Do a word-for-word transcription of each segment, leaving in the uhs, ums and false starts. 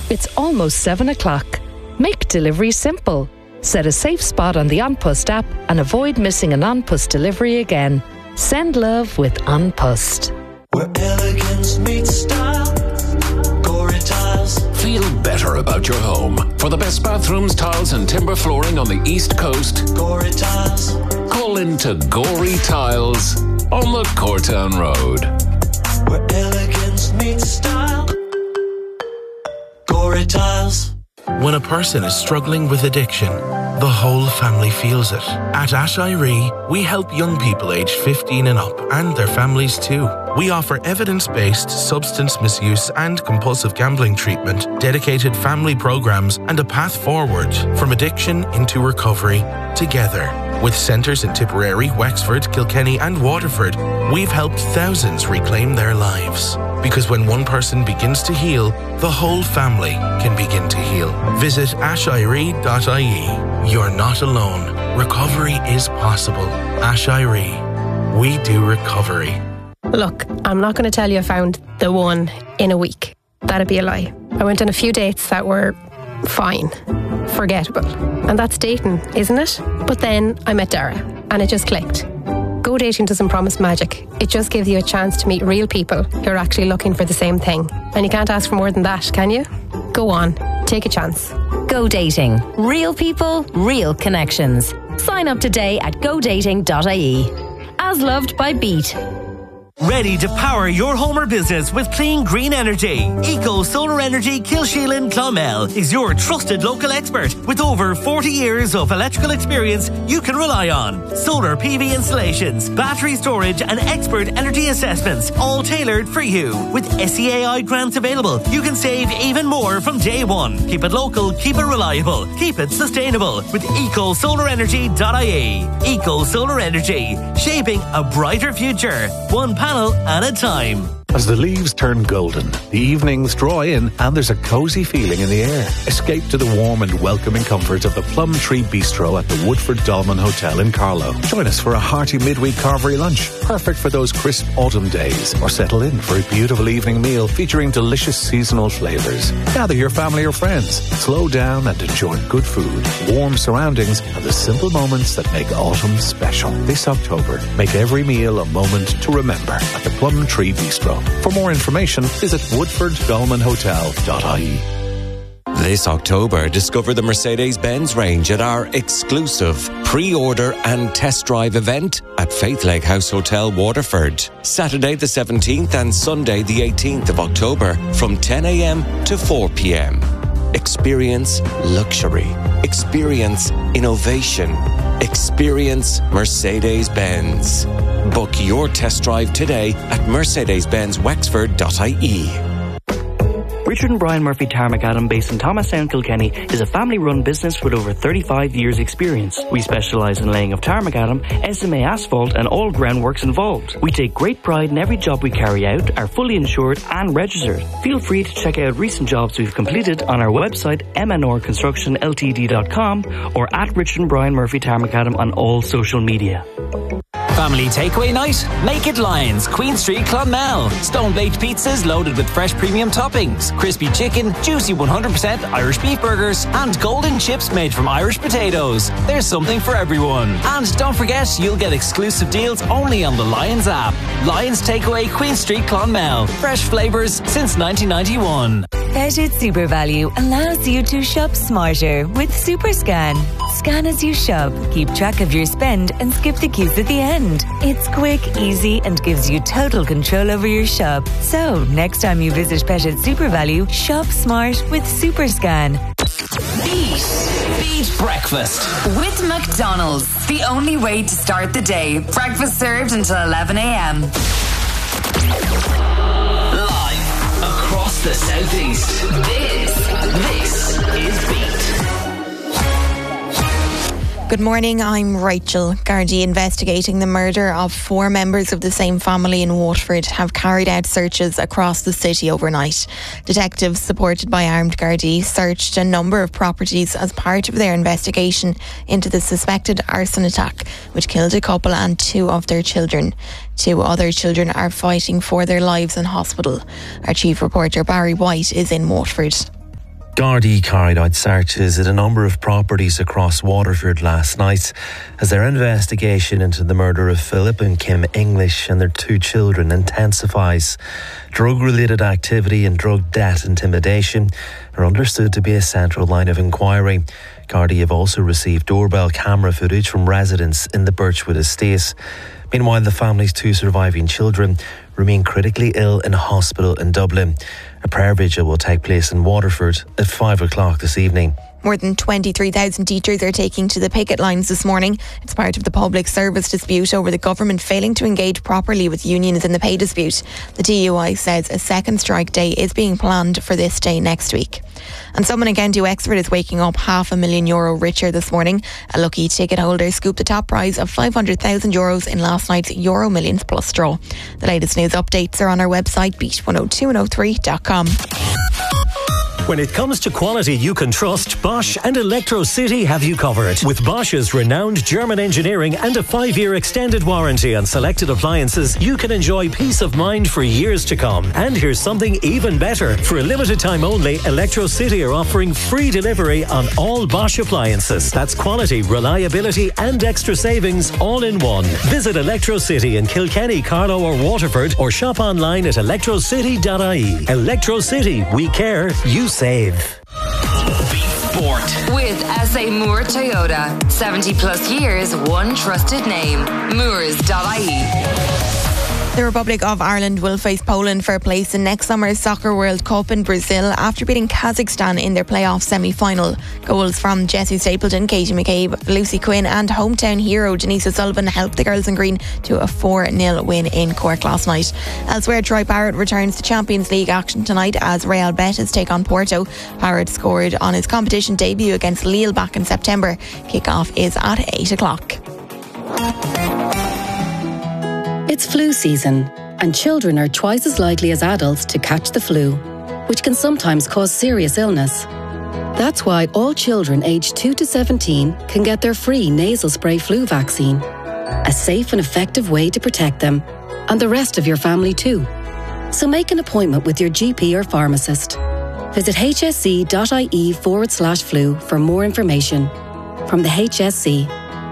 It's almost seven o'clock. Make delivery simple. Set a safe spot on the An Post app and avoid missing an An Post delivery again. Send love with An Post. Where elegance meets style. Gorey Tiles. Feel better about your home. For the best bathrooms, tiles and timber flooring on the East Coast, Gorey Tiles. call into Gorey Tiles on the Cortown Road. Where elegance meets style. Gorey Tiles. When a person is struggling with addiction, the whole family feels it. At Ashiree, we help young people aged fifteen and up and their families too. We offer evidence-based substance misuse and compulsive gambling treatment, dedicated family programs, and a path forward from addiction into recovery together. With centres in Tipperary, Wexford, Kilkenny and Waterford, we've helped thousands reclaim their lives. Because when one person begins to heal, the whole family can begin to heal. Visit ashiree dot I E. You're not alone. Recovery is possible. Ashiree. We do recovery. Look, I'm not going to tell you I found the one in a week. That'd be a lie. I went on a few dates that were fine, forgettable. And that's dating, isn't it? But then I met Dara and it just clicked. Go dating doesn't promise magic. It just gives you a chance to meet real people who are actually looking for the same thing. And you can't ask for more than that, can you? Go on, take a chance. Go dating. Real people, real connections. Sign up today at go dating dot I E. As loved by Beat. Ready to power your home or business with clean green energy? Eco Solar Energy Kilsheelan Clonmel is your trusted local expert with over forty years of electrical experience you can rely on. Solar P V installations, battery storage and expert energy assessments, all tailored for you. With S E A I grants available, you can save even more from day one. Keep it local, keep it reliable, keep it sustainable with eco solar energy dot I E. Eco Solar Energy, shaping a brighter future. One panel at a time. As the leaves turn golden, the evenings draw in and there's a cosy feeling in the air. Escape to the warm and welcoming comfort of the Plum Tree Bistro at the Woodford Dolman Hotel in Carlow. Join us for a hearty midweek carvery lunch, perfect for those crisp autumn days, or settle in for a beautiful evening meal featuring delicious seasonal flavours. Gather your family or friends, slow down and enjoy good food, warm surroundings and the simple moments that make autumn special. This October, make every meal a moment to remember at the Plum Tree Bistro. For more information, visit woodford dolman hotel dot I E. This October, discover the Mercedes-Benz range at our exclusive pre-order and test drive event at Faith Lake House Hotel, Waterford. Saturday the seventeenth and Sunday the eighteenth of October from ten a.m. to four p.m. Experience luxury. Experience innovation. Experience Mercedes-Benz. Book your test drive today at mercedes benz wexford dot I E. Richard and Brian Murphy Tarmac Adam, based in Thomastown, Kilkenny, is a family-run business with over thirty-five years' experience. We specialise in laying of tarmac Adam, S M A asphalt and all groundworks involved. We take great pride in every job we carry out, are fully insured and registered. Feel free to check out recent jobs we've completed on our website m n r construction l t d dot com or at Richard and Brian Murphy Tarmac Adam on all social media. Family takeaway night? Make it Lions, Queen Street, Clonmel. Stone-baked pizzas loaded with fresh premium toppings, crispy chicken, juicy one hundred percent Irish beef burgers, and golden chips made from Irish potatoes. There's something for everyone. And don't forget, you'll get exclusive deals only on the Lions app. Lions Takeaway, Queen Street, Clonmel. Fresh flavours since nineteen ninety-one. Petted Super Value allows you to shop smarter with SuperScan. Scan as you shop, keep track of your spend and skip the queues at the end. It's quick, easy and gives you total control over your shop. So, next time you visit Petted Super Value, shop smart with SuperScan. Beat. Beat breakfast. With McDonald's. The only way to start the day. Breakfast served until eleven a.m. Across the southeast. This, this is Beat. Good morning, I'm Rachel. Gardaí investigating the murder of four members of the same family in Waterford have carried out searches across the city overnight. Detectives, supported by armed Gardaí, searched a number of properties as part of their investigation into the suspected arson attack, which killed a couple and two of their children. Two other children are fighting for their lives in hospital. Our chief reporter Barry White is in Waterford. Gardaí carried out searches at a number of properties across Waterford last night as their investigation into the murder of Philip and Kim English and their two children intensifies. Drug-related activity and drug debt intimidation are understood to be a central line of inquiry. Gardaí have also received doorbell camera footage from residents in the Birchwood estate. Meanwhile, the family's two surviving children remain critically ill in hospital in Dublin. A prayer vigil will take place in Waterford at five o'clock this evening. More than twenty-three thousand teachers are taking to the picket lines this morning. It's part of the public service dispute over the government failing to engage properly with unions in the pay dispute. The T U I says a second strike day is being planned for this day next week. And someone in County Wexford is waking up half a million euro richer this morning. A lucky ticket holder scooped the top prize of five hundred thousand euros in last night's Euro Millions Plus draw. The latest news updates are on our website, beat one oh two and oh three dot com. When it comes to quality you can trust, Bosch and Electro City have you covered. With Bosch's renowned German engineering and a five-year extended warranty on selected appliances, you can enjoy peace of mind for years to come. And here's something even better. For a limited time only, Electro City are offering free delivery on all Bosch appliances. That's quality, reliability and extra savings all in one. Visit Electro City in Kilkenny, Carlow or Waterford, or shop online at electro city dot I E. Electro City, we care, you save. Sport. With S A Moore Toyota. seventy plus years, one trusted name. Moores dot I E. The Republic of Ireland will face Poland for a place in next summer's Soccer World Cup in Brazil after beating Kazakhstan in their playoff semi-final. Goals from Jessie Stapleton, Katie McCabe, Lucy Quinn and hometown hero Denise O'Sullivan helped the girls in green to a four nil win in Cork last night. Elsewhere, Troy Barrett returns to Champions League action tonight as Real Betis take on Porto. Barrett scored on his competition debut against Lille back in September. Kick-off is at eight o'clock. It's flu season, and children are twice as likely as adults to catch the flu, which can sometimes cause serious illness. That's why all children aged two to seventeen can get their free nasal spray flu vaccine, a safe and effective way to protect them, and the rest of your family too. So make an appointment with your G P or pharmacist. Visit hsc.ie forward slash flu for more information. From the H S C.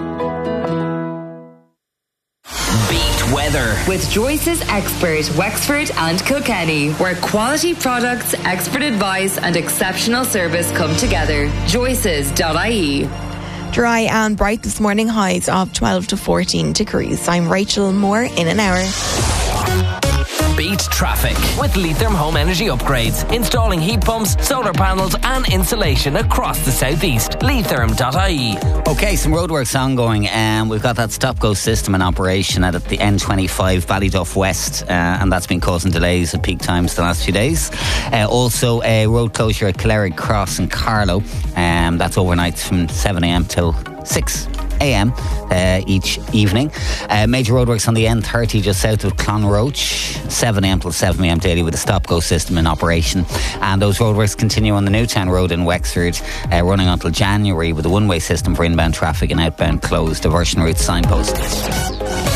Weather with Joyce's Expert, Wexford and Kilkenny, where quality products, expert advice and exceptional service come together. Joyce's dot I E. Dry and bright this morning, highs of twelve to fourteen degrees. I'm Rachel. More in an hour. Beat traffic with Leitrim Home Energy Upgrades. Installing heat pumps, solar panels and insulation across the southeast. Leitrim dot I E. Okay, some roadworks ongoing. Um, we've got that stop-go system in operation at the N twenty-five Ballyduff West, uh, and that's been causing delays at peak times the last few days. Uh, also, a road closure at Cleric Cross in Carlow. Um, that's overnight from seven a.m. till six a.m. Uh, each evening. Uh, major roadworks on the N thirty just south of Clonroach, seven a.m. till seven a.m. daily with a stop-go system in operation. And those roadworks continue on the Newtown Road in Wexford, uh, running until January with a one-way system for inbound traffic and outbound closed. Diversion route signposted.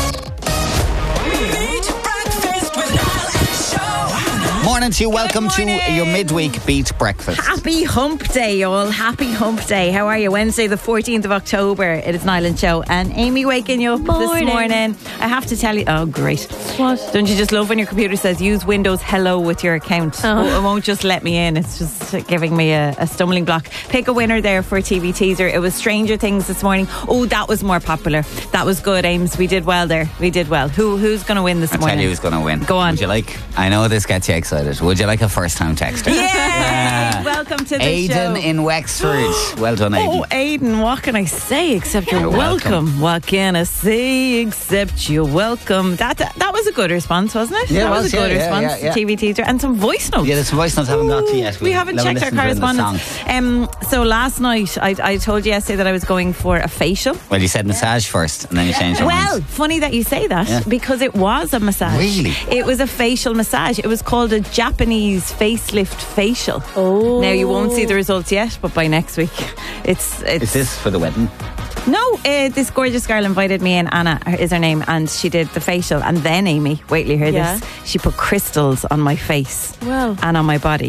Morning to you. Welcome Morning. to your midweek Beat Breakfast. Happy Hump Day, y'all. Happy Hump Day. How are you? Wednesday, the fourteenth of October. It is Niall and Show. And Amy waking you up morning. this morning. I have to tell you. Oh, great. What? Don't you just love when your computer says use Windows Hello with your account? Oh. It won't just let me in. It's just giving me a, a stumbling block. Pick a winner there for a T V teaser. It was Stranger Things this morning. Oh, that was more popular. That was good, Ames. We did well there. We did well. Who Who's going to win this I'll morning? I'll tell you who's going to win. Go on. Would you like? I know this gets you excited. Would you like a first time texter? Yay! Yeah. Welcome to the Aidan show. in Wexford. Well done, Aidan. Oh, Aidan, what can I say except you're, you're welcome. welcome. What can I say except you're welcome? That that, that was a good response, wasn't it? Yeah, that it was, was a good yeah, response. yeah, yeah. T V teaser and some voice notes. Yeah, there's some voice notes I haven't got to yet. We, we haven't checked our correspondence. Um, so last night, I, I told you yesterday that I was going for a facial. Well, you said massage first and then you changed your Well, mind. funny that you say that, yeah. because it was a massage. Really? It was a facial massage. It was called a Japanese facelift facial. Oh. Now, you won't see the results yet, but by next week, it's... it's Is this for the wedding? No, uh, this gorgeous girl invited me in, Anna is her name, and she did the facial. And then Amy, wait till you hear Yeah. this, she put crystals on my face Well. and on my body.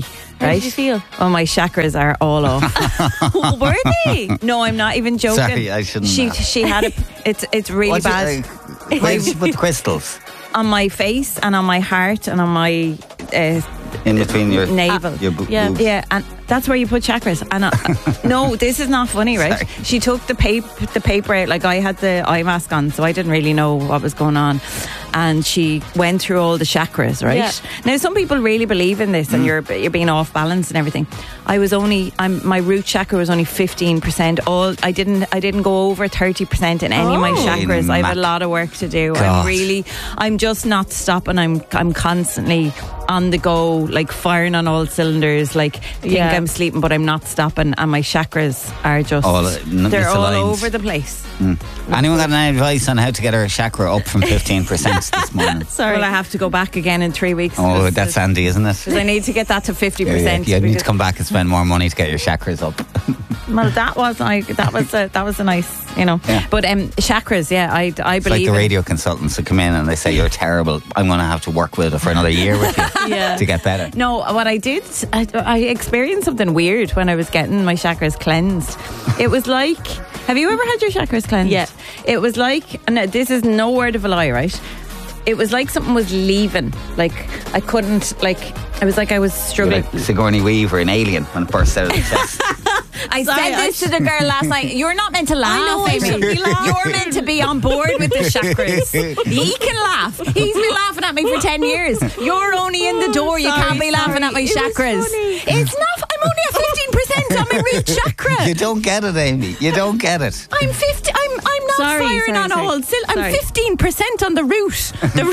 How Right. did you feel? Oh, my chakras are all off. Were they? No, I'm not even joking. Sorry, I shouldn't She laugh. she had a. It's it's really What's it, bad. uh, where did you put the crystals? On my face and on my heart and on my uh, In between your navel. your bo- yeah, boobs. yeah, and that's where you put chakras. And I, no, this is not funny, right? Sorry. She took the paper, the paper out. Like I had the eye mask on, so I didn't really know what was going on. And she went through all the chakras, right? Yeah. Now, some people really believe in this, and you're you're being off balance and everything. I was only, I'm my root chakra was only fifteen percent. All I didn't, I didn't go over thirty percent in any of my Oh. chakras. I have Mac- a lot of work to do. God. I'm really, I'm just not stopping. I'm, I'm constantly on the go, like firing on all cylinders. Like think Yeah. I'm sleeping, but I'm not stopping. And my chakras are just, All, uh, n- they're all misaligned. over the place. Mm. Anyone got any advice on how to get her chakra up from fifteen percent this morning? Sorry, well, I have to go back again in three weeks. Oh, that's handy, isn't it? Because I need to get that to fifty Yeah, yeah. percent. You need to come back and spend more money to get your chakras up. Well, that was like that was a, that was a nice, you know. Yeah. But um, chakras, yeah, I, I It's like believe the in- radio consultants who come in and they say you're terrible. I'm going to have to work with it for another year with you Yeah. to get better. No, what I did, I, I experienced something weird when I was getting my chakras cleansed. It was like, have you ever had your chakras cleansed? Yeah. It was like, and this is no word of a lie, right? It was like something was leaving. Like I couldn't, like it was like I was You're struggling. like Sigourney Weaver in Alien when it bursts out of the chest. I Sorry, said this to the girl last night. You're not meant to laugh. I know, I Amy. should be laughing. You're meant to be on board with the chakras. He can laugh. He's been laughing at me for ten years. You're only in the door. You sorry, can't be laughing sorry. at my It was chakras. funny. It's not. I'm only at fifteen percent on my root chakra. You don't get it, Amy. You don't get it. I'm fifty. I'm. I'm not Sorry, firing sorry, on sorry. all. Sil- I'm Sorry. fifteen percent on the root. The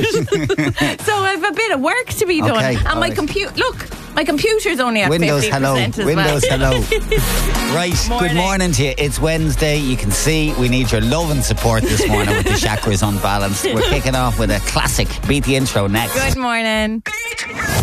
root. So I have a bit of work to be done. Okay, and all my right. computer. Look, my computer's only at Windows, fifty hello. percent as Windows, well. hello. Right, Morning. good morning to you. It's Wednesday. You can see we need your love and support this morning with the chakras unbalanced. We're kicking off with a classic. Beat the intro next. Good morning.